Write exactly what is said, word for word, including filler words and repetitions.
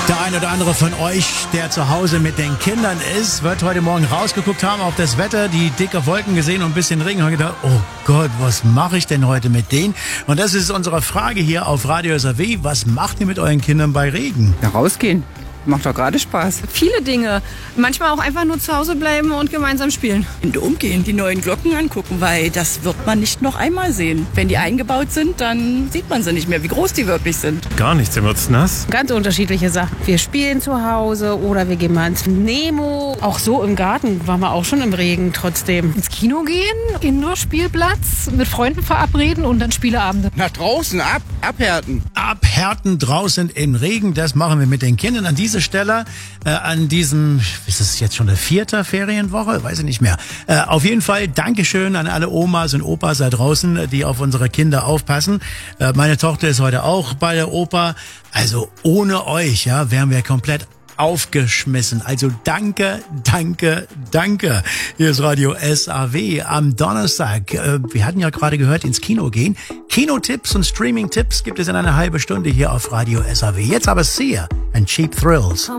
Der ein oder andere von euch, der zu Hause mit den Kindern ist, wird heute Morgen rausgeguckt haben auf das Wetter, die dicke Wolken gesehen und ein bisschen Regen und gedacht, oh Gott, was mache ich denn heute mit denen? Und das ist unsere Frage hier auf Radio S R W. Was macht ihr mit euren Kindern bei Regen? Ja, rausgehen. Macht doch gerade Spaß. Viele Dinge. Manchmal auch einfach nur zu Hause bleiben und gemeinsam spielen. In den Dom gehen, die neuen Glocken angucken, weil das wird man nicht noch einmal sehen. Wenn die eingebaut sind, dann sieht man sie nicht mehr, wie groß die wirklich sind. Gar nichts, dann wird's nass. Ganz unterschiedliche Sachen. Wir spielen zu Hause oder wir gehen mal ins Nemo. Auch so im Garten waren wir auch schon im Regen trotzdem. Ins Kino gehen, Indoor-Spielplatz, mit Freunden verabreden und dann Spieleabende. Nach draußen, ab, abhärten. Abhärten draußen im Regen, das machen wir mit den Kindern an dieser Stelle, äh, an diesem, ist es jetzt schon der vierte Ferienwoche? Weiß ich nicht mehr. Äh, auf jeden Fall Dankeschön an alle Omas und Opas da draußen, die auf unsere Kinder aufpassen. Äh, meine Tochter ist heute auch bei der Oper. Also ohne euch, ja, wären wir komplett aufgeschmissen. Also danke, danke, danke. Hier ist Radio S R W am Donnerstag. Äh, wir hatten ja gerade gehört, ins Kino gehen. Kinotipps und Streaming-Tipps gibt es in einer halben Stunde hier auf Radio S R W. Jetzt aber Sia and Cheap Thrills.